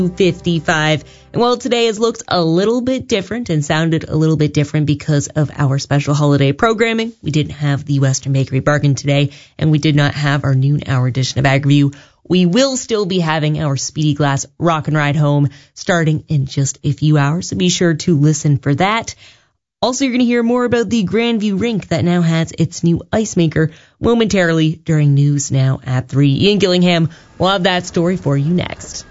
55. And while today has looked a little bit different and sounded a little bit different because of our special holiday programming, we didn't have the Western Bakery Bargain today, and we did not have our noon hour edition of AgriView. We will still be having our Speedy Glass Rock and Ride Home starting in just a few hours, so be sure to listen for that. Also, you're going to hear more about the Grandview Rink that now has its new ice maker momentarily during News Now at 3. Ian Gillingham will have that story for you next.